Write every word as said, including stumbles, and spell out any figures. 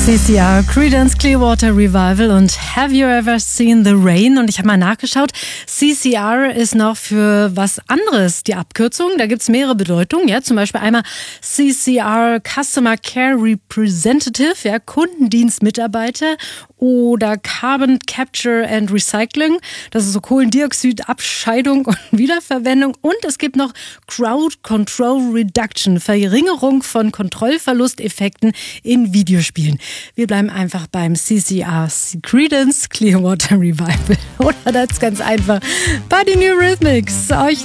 C C R, Creedence Clearwater Revival und Have You Ever Seen the Rain? Und ich habe mal nachgeschaut, C C R ist noch für was anderes die Abkürzung. Da gibt es mehrere Bedeutungen. Ja, zum Beispiel einmal C C R, Customer Care Representative, ja, Kundendienstmitarbeiter, oder Carbon Capture and Recycling. Das ist so Kohlendioxidabscheidung und Wiederverwendung. Und es gibt noch Crowd Control Reduction, Verringerung von Kontrollverlusteffekten in Videospielen. Wir bleiben einfach beim C C R, Creedence Clearwater Revival. Oder das ganz einfach bei den Eurythmics. Euch